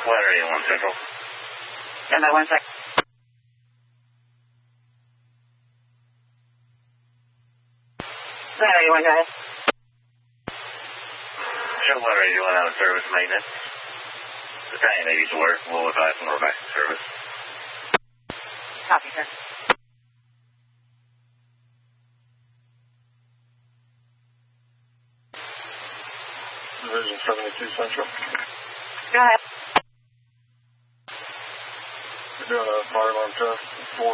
What are you, 1 Central? Stand by 1 sec. What are you, 1, go ahead. Show what are you doing out of service maintenance? The Battalion 80's alert. We'll advise when we're back in service. Copy, sir. Division 72 Central. Go ahead. We're doing a fire alarm test. 4